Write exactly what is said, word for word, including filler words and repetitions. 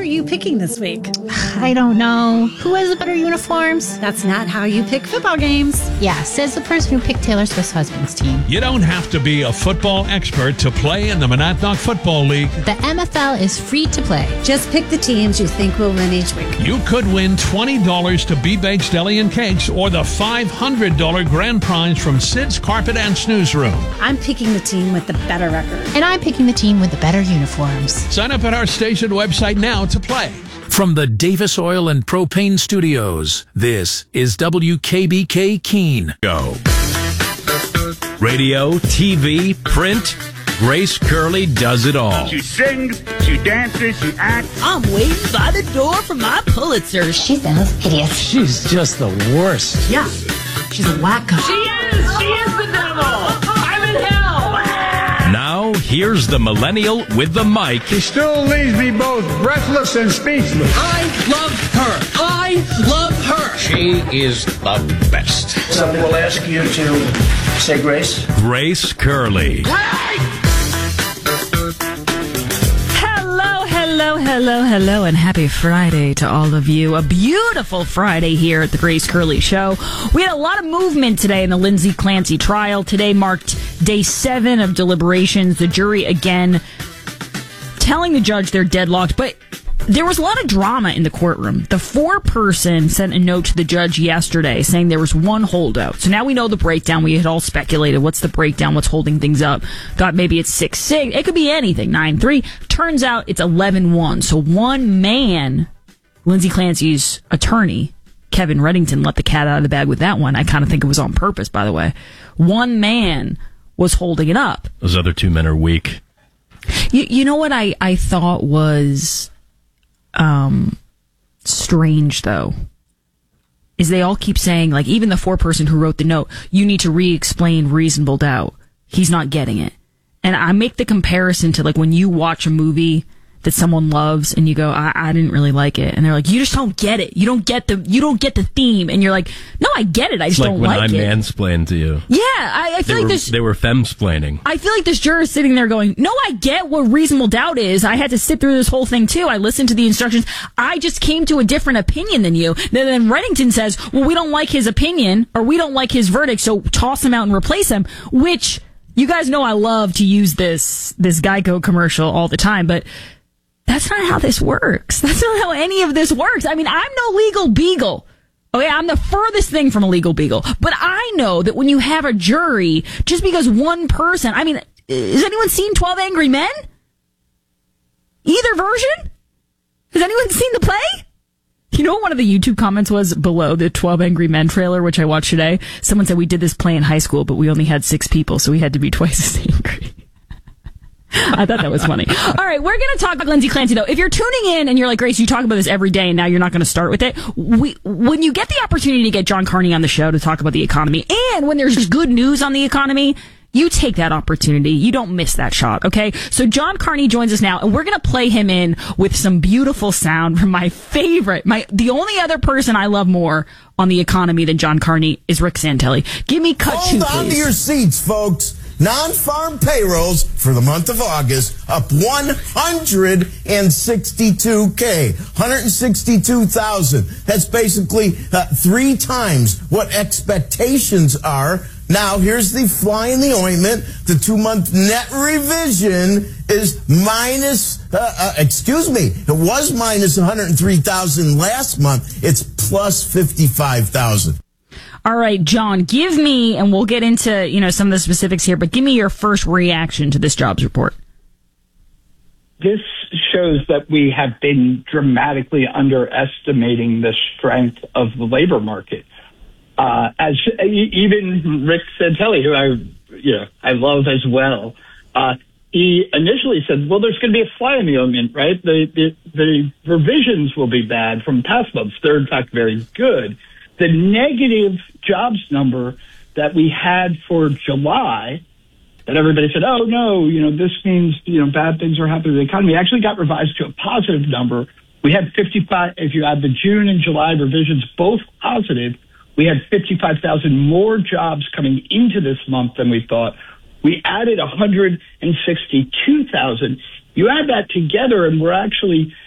you picking this week? I don't know. Who has the better uniforms? That's not how you pick football games. Yeah, says the person who picked Taylor Swift's husband's team. You don't have to be a football expert to play in the Monadnock Football League. The M F L is free to play. Just pick the teams you think will win each week. You could win twenty dollars to B-Bakes Deli and Cakes or the five hundred dollars grand prize from Sid's Carpet and Snooze Room. I'm picking the team with the better record. And I'm picking the team with the better uniforms. Sign up at our station website now to play. From the Davis Oil and Propane Studios, this is W K B K Keene. Go. Radio, T V, print, Grace Curley does it all. She sings, she dances, she acts. I'm waiting by the door for my Pulitzer. She sounds hideous. She's just the worst. Yeah, she's a wacko. She is! She is the devil! I'm in hell! Now, here's the millennial with the mic. She still leaves me both breathless and speechless. I love her. I love her. She is the best. Somebody will ask you to say grace. Grace Curley. Hello, hello, hello, hello, and happy Friday to all of you. A beautiful Friday here at the Grace Curley Show. We had a lot of movement today in the Lindsay Clancy trial. Today marked day seven of deliberations. The jury again telling the judge they're deadlocked, but there was a lot of drama in the courtroom. The foreperson sent a note to the judge yesterday saying there was one holdout. So now we know the breakdown. We had all speculated. What's the breakdown? What's holding things up? Thought maybe it's six six. It could be anything. nine three. Turns out it's eleven one. So one man, Lindsay Clancy's attorney, Kevin Reddington, let the cat out of the bag with that one. I kind of think it was on purpose, by the way. One man was holding it up. Those other two men are weak. You, you know what I, I thought was um, strange, though, is they all keep saying, like, even the foreperson who wrote the note, you need to re-explain reasonable doubt. He's not getting it. And I make the comparison to, like, when you watch a movie that someone loves and you go, I, I didn't really like it. And they're like, you just don't get it. You don't get the you don't get the theme. And you're like, no, I get it. I just like don't when like I it. I mansplained to you. Yeah, I, I feel they like were, this. They were femsplaining. I feel like this juror is sitting there going, no, I get what reasonable doubt is. I had to sit through this whole thing too. I listened to the instructions. I just came to a different opinion than you. Then, then Reddington says, well, we don't like his opinion or we don't like his verdict, so toss him out and replace him, which you guys know I love to use this, this Geico commercial all the time, but that's not how this works. That's not how any of this works. I mean, I'm no legal beagle. Okay, I'm the furthest thing from a legal beagle. But I know that when you have a jury, just because one person, I mean, has anyone seen twelve Angry Men? Either version? Has anyone seen the play? You know what one of the YouTube comments was below the twelve Angry Men trailer, which I watched today? Someone said, we did this play in high school, but we only had six people, so we had to be twice as angry. I thought that was funny. All right, we're going to talk about Lindsay Clancy, though. If you're tuning in and you're like, Grace, you talk about this every day, and now you're not going to start with it. We, when you get the opportunity to get John Carney on the show to talk about the economy, and when there's good news on the economy, you take that opportunity. You don't miss that shot, okay? So John Carney joins us now, and we're going to play him in with some beautiful sound from my favorite, my the only other person I love more on the economy than John Carney is Rick Santelli. Give me cut two, Hold on please. to your seats, folks. Non-farm payrolls for the month of August up one hundred sixty-two K, one hundred sixty-two thousand. That's basically uh, three times what expectations are. Now, here's the fly in the ointment. The two-month net revision is minus, uh, uh, excuse me, it was minus one hundred three thousand last month. It's plus fifty-five thousand. All right, John, give me, and we'll get into, you know, some of the specifics here, but give me your first reaction to this jobs report. This shows that we have been dramatically underestimating the strength of the labor market. Uh, as even Rick Santelli, who I, you know, I love as well, uh, he initially said, well, there's going to be a fly in the ointment, right? The, the, the revisions will be bad from past months. They're, in fact, very good. The negative jobs number that we had for July, that everybody said, oh, no, you know, this means, you know, bad things are happening to the economy, actually got revised to a positive number. We had fifty-five, if you add the June and July revisions, both positive, we had fifty-five thousand more jobs coming into this month than we thought. We added one hundred sixty-two thousand. You add that together, and we're actually